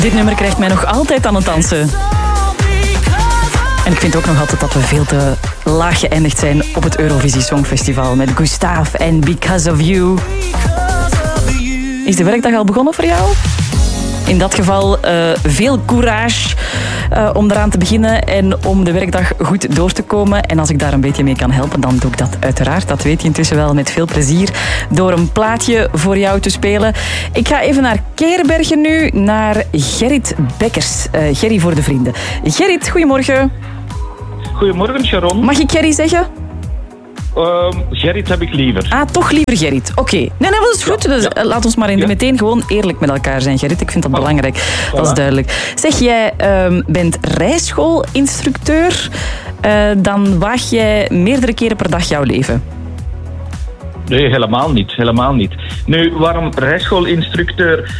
Dit nummer krijgt mij nog altijd aan het dansen. En ik vind ook nog altijd dat we veel te laag geëindigd zijn op het Eurovisie Songfestival met Gustav en Because of You. Is de werkdag al begonnen voor jou? In dat geval veel courage om eraan te beginnen en om de werkdag goed door te komen. En als ik daar een beetje mee kan helpen, dan doe ik dat uiteraard. Dat weet je intussen wel met veel plezier door een plaatje voor jou te spelen. Ik ga even naar Keerbergen nu, naar Gerrit Bekkers. Gerry voor de vrienden. Gerrit, goedemorgen. Goedemorgen, Sharon. Mag ik Gerry zeggen? Gerrit heb ik liever. Ah, toch liever Gerrit. Oké. Nee, dat is goed. Dus, laat ons maar meteen gewoon eerlijk met elkaar zijn, Gerrit. Ik vind dat belangrijk. Dat is duidelijk. Zeg, jij bent rijschoolinstructeur. Dan waag jij meerdere keren per dag jouw leven. Nee, helemaal niet. Nu, waarom rijschoolinstructeur?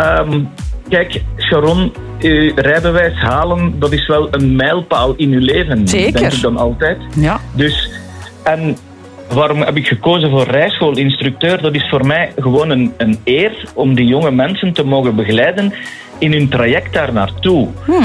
Kijk, Sharon, uw rijbewijs halen, dat is wel een mijlpaal in uw leven. Zeker. Denk ik dan altijd. Ja. Dus, en waarom heb ik gekozen voor rijschoolinstructeur? Dat is voor mij gewoon een eer om die jonge mensen te mogen begeleiden in hun traject daar naartoe.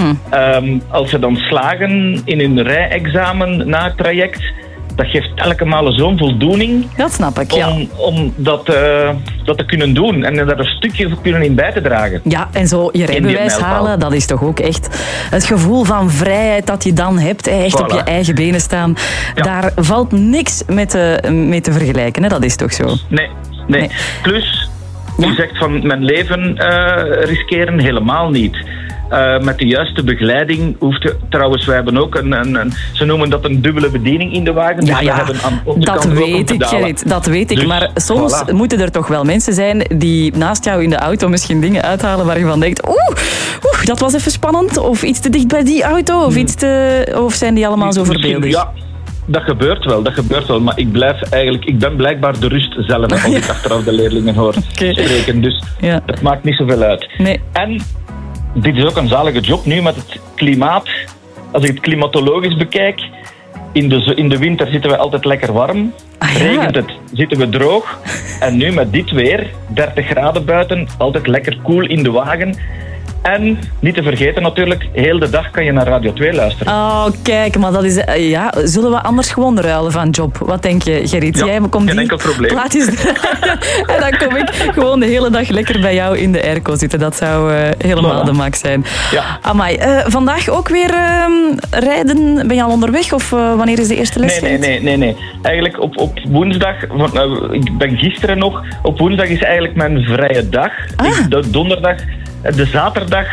Als ze dan slagen in hun rijexamen na het traject, dat geeft elke maal zo'n voldoening. Dat snap ik, ja. Om dat te kunnen doen en daar een stukje voor kunnen in bij te dragen. Ja, en zo je rijbewijs halen, dat is toch ook echt het gevoel van vrijheid dat je dan hebt. Echt op je eigen benen staan. Ja. Daar valt niks mee te vergelijken, hè? Dat is toch zo? Nee. Plus, je zegt van mijn leven riskeren, helemaal niet. Met de juiste begeleiding trouwens, wij hebben ook ze noemen dat een dubbele bediening in de wagen. Dus we hebben aan onze dat kant weet ik, Gerrit, dat weet ik. Dus, maar soms moeten er toch wel mensen zijn die naast jou in de auto misschien dingen uithalen waar je van denkt, dat was even spannend, of iets te dicht bij die auto, of zijn die allemaal zo verbeeldig? Ja. Dat gebeurt wel, maar ik ben blijkbaar de rust zelf als ik achteraf de leerlingen hoor spreken. Dus het maakt niet zoveel uit. Nee. En dit is ook een zalige job nu met het klimaat. Als ik het klimatologisch bekijk, in de winter zitten we altijd lekker warm. Regent het, zitten we droog. En nu met dit weer, 30 graden buiten, altijd lekker koel in de wagen. En, niet te vergeten natuurlijk, heel de dag kan je naar Radio 2 luisteren. Oh, kijk, maar dat is... zullen we anders gewoon ruilen van job? Wat denk je, Gerrit? Ja, geen enkel probleem. Plaatjes en dan kom ik gewoon de hele dag lekker bij jou in de airco zitten. Dat zou helemaal de max zijn. Ja. Amai, vandaag ook weer rijden? Ben je al onderweg? Of wanneer is de eerste les? Nee. Eigenlijk op woensdag... ik ben gisteren nog... Op woensdag is eigenlijk mijn vrije dag. Donderdag... De zaterdag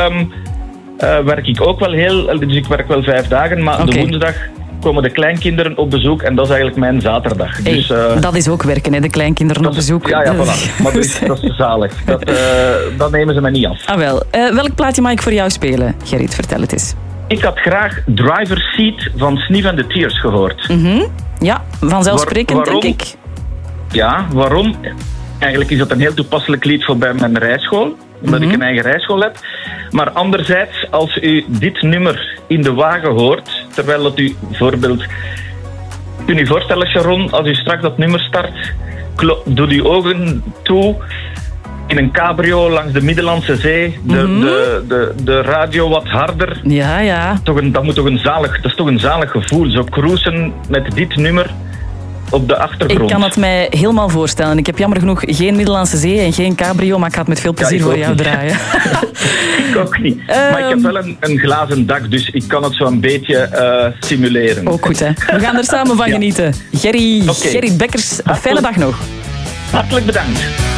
werk ik ook wel dus ik werk wel 5 dagen, maar de woensdag komen de kleinkinderen op bezoek en dat is eigenlijk mijn zaterdag. Dus, dat is ook werken, hè, de kleinkinderen op bezoek. Ja, voilà. Maar dat is zalig. Dat nemen ze mij niet af. Ah wel. Welk plaatje mag ik voor jou spelen, Gerrit? Vertel het eens. Ik had graag Driver's Seat van Sniff and the Tears gehoord. Ja, vanzelfsprekend denk ik. Ja, waarom? Eigenlijk is dat een heel toepasselijk lied voor bij mijn rijschool. Omdat ik een eigen rijschool heb. Maar anderzijds, als u dit nummer in de wagen hoort, terwijl dat u bijvoorbeeld... Kunt u voorstellen, Sharon, als u straks dat nummer start, doe uw ogen toe in een cabrio langs de Middellandse Zee, de radio wat harder. Ja. Dat is toch een zalig gevoel, zo cruisen met dit nummer op de achtergrond. Ik kan het mij helemaal voorstellen. Ik heb jammer genoeg geen Middellandse Zee en geen cabrio, maar ik ga het met veel plezier voor jou draaien. Ik ook niet. Maar ik heb wel een glazen dak, dus ik kan het zo een beetje simuleren. Ook goed, hè. We gaan er samen van genieten. Gerrit Bekkers, fijne dag nog. Hartelijk bedankt.